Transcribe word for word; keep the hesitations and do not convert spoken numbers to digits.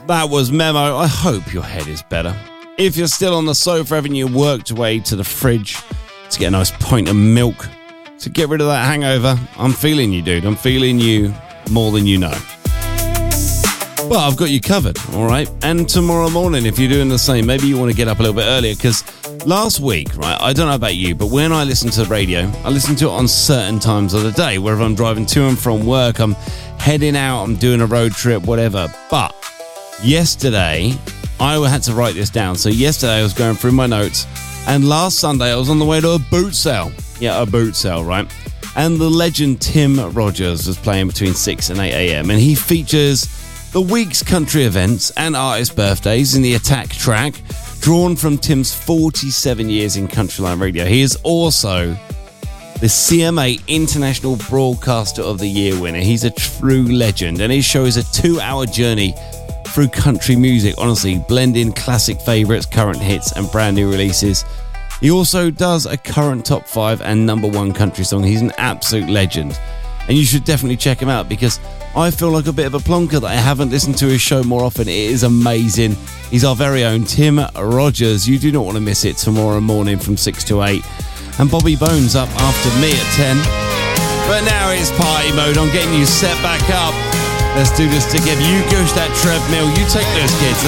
That was Memo. I hope your head is better. If you're still on the sofa, having you worked your way to the fridge to get a nice pint of milk to get rid of that hangover, I'm feeling you, dude. I'm feeling you more than you know. Well, I've got you covered, all right? And tomorrow morning, if you're doing the same, maybe you want to get up a little bit earlier, because last week, right, I don't know about you, but when I listen to the radio, I listen to it on certain times of the day, whether I'm driving to and from work, I'm heading out, I'm doing a road trip, whatever. But yesterday, I had to write this down. So yesterday, I was going through my notes, and last Sunday, I was on the way to a boot sale. Yeah, a boot sale, right? And the legend Tim Rogers was playing between six and eight a.m, and he features the week's country events and artist birthdays in the Attack track, drawn from Tim's forty-seven years in Countryline Radio. He is also the C M A International Broadcaster of the Year winner. He's a true legend, and his show is a two-hour journey through country music, honestly, blending classic favourites, current hits, and brand new releases. He also does a current top five and number one country song. He's an absolute legend, and you should definitely check him out, because I feel like a bit of a plonker that I haven't listened to his show more often. It is amazing. He's our very own Tim Rogers. You do not want to miss it tomorrow morning from six to eight. And Bobby Bones up after me at ten. But now it's party mode. I'm getting you set back up. Let's do this together. You goose that treadmill. You take those kids.